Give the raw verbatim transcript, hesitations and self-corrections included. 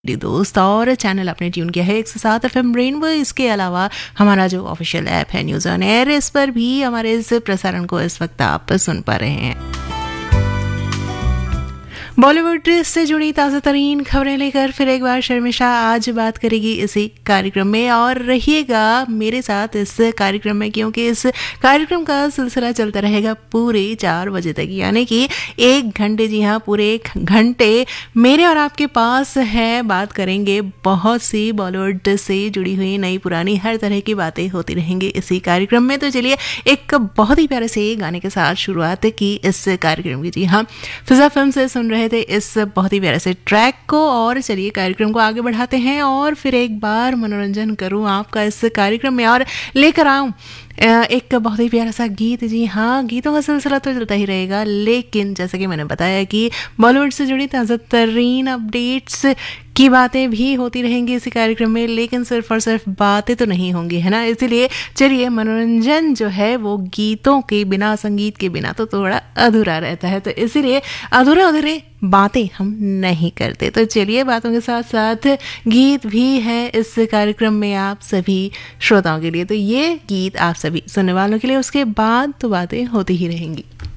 मेरे दोस्त और चैनल आपने ट्यून किया है एक सौ सात एफ एम रेनबो। इसके अलावा हमारा जो ऑफिशियल ऐप है न्यूज़ ऑन एयर, इस पर भी हमारे इस प्रसारण को इस वक्त आप सुन पा रहे हैं। बॉलीवुड से जुड़ी ताज़ा तरीन खबरें लेकर फिर एक बार शर्मिशा आज बात करेगी इसी कार्यक्रम में, और रहिएगा मेरे साथ इस कार्यक्रम में, क्योंकि इस कार्यक्रम का सिलसिला चलता रहेगा पूरे चार बजे तक, यानी कि एक घंटे, जी हाँ पूरे एक घंटे मेरे और आपके पास है। बात करेंगे बहुत सी बॉलीवुड से जुड़ी हुई नई पुरानी हर तरह की बातें होती रहेंगी इसी कार्यक्रम में। तो चलिए एक बहुत ही प्यारे से गाने के साथ शुरुआत की इस कार्यक्रम की। जी हाँ, फिजा फिल्म से सुन रहे थे इस बहुत ही प्यारे से ट्रैक को, और चलिए कार्यक्रम को आगे बढ़ाते हैं और फिर एक बार मनोरंजन करूं आपका इस कार्यक्रम में और लेकर आऊं एक बहुत ही प्यारा सा गीत। जी हाँ, गीतों का सिलसिला तो चलता ही रहेगा, लेकिन जैसे कि मैंने बताया कि बॉलीवुड से जुड़ी ताज़ा तरीन अपडेट्स की बातें भी होती रहेंगी इसी कार्यक्रम में, लेकिन सिर्फ और सिर्फ बातें तो नहीं होंगी, है ना। इसीलिए चलिए मनोरंजन जो है वो गीतों के बिना, संगीत के बिना तो थोड़ा अधूरा रहता है, तो इसीलिए अधूरे अधूरे बातें हम नहीं करते। तो चलिए बातों के साथ साथ गीत भी है इस कार्यक्रम में आप सभी श्रोताओं के लिए। तो ये गीत आप सभी सुनने वालों के लिए, उसके बाद तो बातें होती ही रहेंगी।